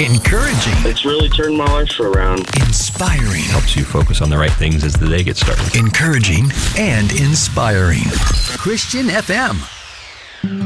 Encouraging. It's really turned my life around. Inspiring. Helps you focus on the right things as the day gets started. Encouraging and inspiring. Christian FM.